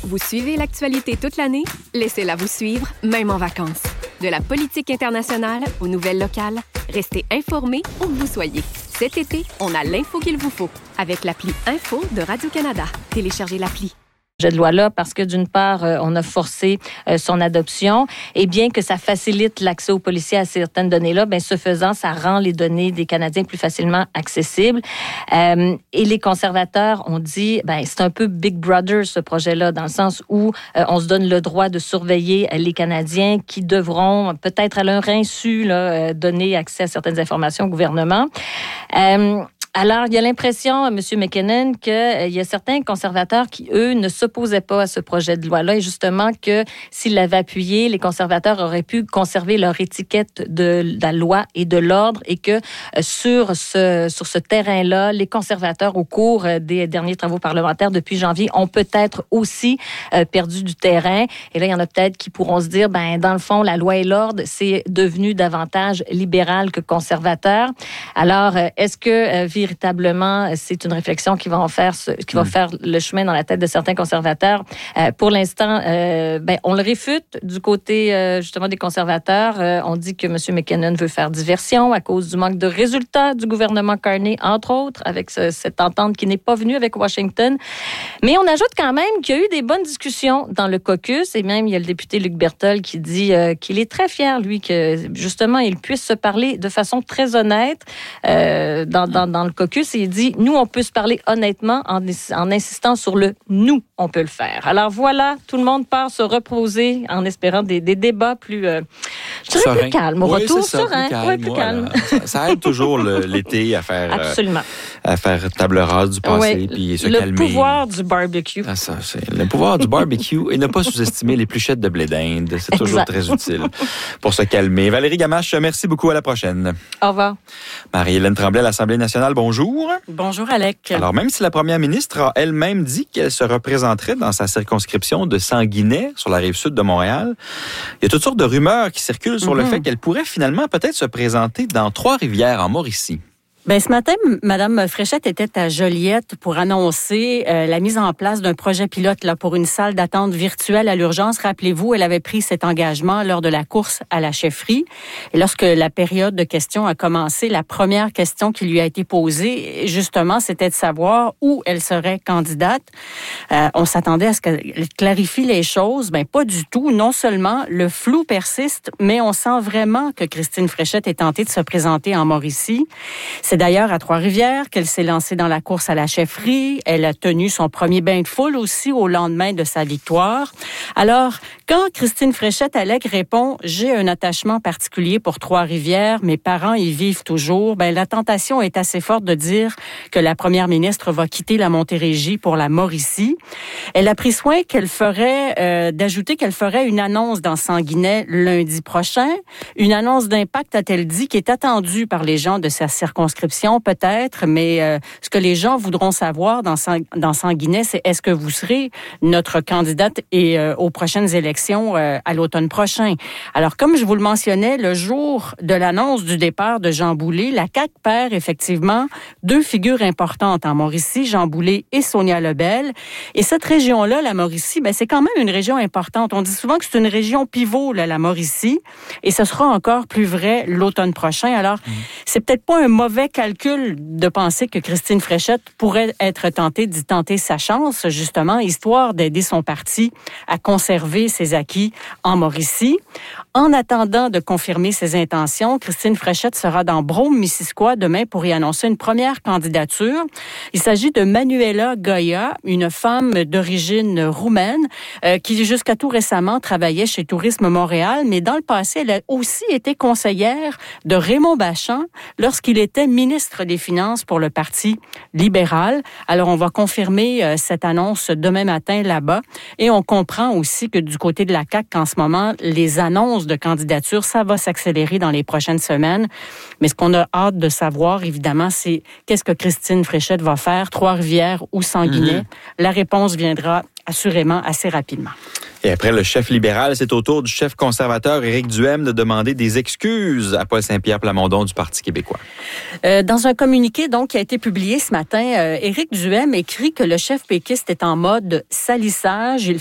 Vous suivez l'actualité toute l'année? Laissez-la vous suivre, même en vacances. De la politique internationale aux nouvelles locales, restez informés où que vous soyez. Cet été, on a l'info qu'il vous faut avec l'appli Info de Radio-Canada. Téléchargez l'appli. De loi-là parce que, d'une part, on a forcé son adoption et bien que ça facilite l'accès aux policiers à certaines données-là, bien, ce faisant, ça rend les données des Canadiens plus facilement accessibles. Et les conservateurs ont dit, bien, c'est un peu Big Brother, ce projet-là, dans le sens où on se donne le droit de surveiller les Canadiens qui devront, peut-être à leur insu, donner accès à certaines informations au gouvernement. Alors, il y a l'impression, M. McKinnon, qu'il y a certains conservateurs qui, eux, ne s'opposaient pas à ce projet de loi-là et justement que s'ils l'avaient appuyé, les conservateurs auraient pu conserver leur étiquette de la loi et de l'ordre et que sur ce terrain-là, les conservateurs, au cours des derniers travaux parlementaires depuis janvier, ont peut-être aussi perdu du terrain. Et là, il y en a peut-être qui pourront se dire, ben dans le fond, la loi et l'ordre, c'est devenu davantage libéral que conservateur. Alors, est-ce que véritablement, c'est une réflexion qui va faire le chemin dans la tête de certains conservateurs. Pour l'instant, on le réfute du côté justement des conservateurs. On dit que M. McKinnon veut faire diversion à cause du manque de résultats du gouvernement Carney, entre autres, avec cette entente qui n'est pas venue avec Washington. Mais on ajoute quand même qu'il y a eu des bonnes discussions dans le caucus et même il y a le député Luc Berthold qui dit qu'il est très fier, lui, que justement, il puisse se parler de façon très honnête dans le caucus et il dit, nous, on peut se parler honnêtement en insistant sur le « nous, on peut le faire ». Alors voilà, tout le monde part se reposer en espérant des débats plus, je dirais plus calmes. Au retour, serein. Oui, plus calme. Ça aide toujours l'été à faire... Absolument. À faire table rase du passé puis se calmer. Le pouvoir du barbecue. Ah, ça, c'est le pouvoir du barbecue et ne pas sous-estimer les pluchettes de blé d'Inde. C'est toujours très utile pour se calmer. Valérie Gamache, merci beaucoup. À la prochaine. Au revoir. Marie-Hélène Tremblay à l'Assemblée nationale, bonjour. Bonjour, Alec. Alors, même si la première ministre a elle-même dit qu'elle se représenterait dans sa circonscription de Sanguinet, sur la rive sud de Montréal, il y a toutes sortes de rumeurs qui circulent sur le fait qu'elle pourrait finalement peut-être se présenter dans Trois-Rivières, en Mauricie. Bien, ce matin, Mme Fréchette était à Joliette pour annoncer la mise en place d'un projet pilote là, pour une salle d'attente virtuelle à l'urgence. Rappelez-vous, elle avait pris cet engagement lors de la course à la chefferie. Et lorsque la période de questions a commencé, la première question qui lui a été posée, justement, c'était de savoir où elle serait candidate. On s'attendait à ce qu'elle clarifie les choses. Bien, pas du tout. Non seulement le flou persiste, mais on sent vraiment que Christine Fréchette est tentée de se présenter en Mauricie. C'est d'ailleurs à Trois-Rivières qu'elle s'est lancée dans la course à la chefferie. Elle a tenu son premier bain de foule aussi au lendemain de sa victoire. Alors, quand Christine Fréchette, Alec, répond « J'ai un attachement particulier pour Trois-Rivières, mes parents y vivent toujours », ben, la tentation est assez forte de dire que la première ministre va quitter la Montérégie pour la Mauricie. Elle a pris soin d'ajouter qu'elle ferait une annonce dans Sanguinet lundi prochain. Une annonce d'impact, a-t-elle dit, qui est attendue par les gens de sa circonscription peut-être, mais ce que les gens voudront savoir dans Sanguinet, c'est est-ce que vous serez notre candidate aux prochaines élections à l'automne prochain. Alors, comme je vous le mentionnais, le jour de l'annonce du départ de Jean Boulet, la CAQ perd effectivement deux figures importantes en Mauricie, Jean Boulet et Sonia Lebel. Et cette région-là, la Mauricie, ben, c'est quand même une région importante. On dit souvent que c'est une région pivot, là, la Mauricie, et ce sera encore plus vrai l'automne prochain. Alors, c'est peut-être pas un mauvais calcul de penser que Christine Fréchette pourrait être tentée d'y tenter sa chance, justement, histoire d'aider son parti à conserver ses acquis en Mauricie. En attendant de confirmer ses intentions, Christine Fréchette sera dans Brome-Missisquoi demain pour y annoncer une première candidature. Il s'agit de Manuela Goya, une femme d'origine roumaine qui jusqu'à tout récemment travaillait chez Tourisme Montréal, mais dans le passé, elle a aussi été conseillère de Raymond Bachand lorsqu'il était ministre des Finances pour le Parti libéral. Alors, on va confirmer cette annonce demain matin là-bas. Et on comprend aussi que du côté de la CAQ, qu'en ce moment, les annonces de candidature, ça va s'accélérer dans les prochaines semaines. Mais ce qu'on a hâte de savoir, évidemment, c'est qu'est-ce que Christine Fréchette va faire, Trois-Rivières ou Sanguinet. La réponse viendra assurément assez rapidement. Et après le chef libéral, c'est au tour du chef conservateur Éric Duhem de demander des excuses à Paul Saint-Pierre Plamondon du Parti québécois. Dans un communiqué donc qui a été publié ce matin, Éric Duhem écrit que le chef péquiste est en mode salissage. Il